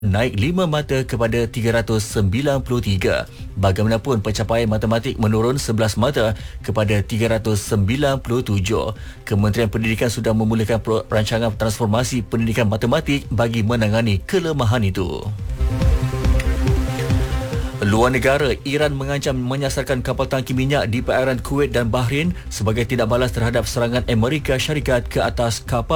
naik 5 mata kepada 393. Bagaimanapun pencapaian matematik menurun 11 mata kepada 397. Kementerian Pendidikan sudah memulakan rancangan transformasi pendidikan matematik bagi menangani kelemahan itu. Luar negara, Iran mengancam menyasarkan kapal tangki minyak di perairan Kuwait dan Bahrain sebagai tindak balas terhadap serangan Amerika Syarikat ke atas kapal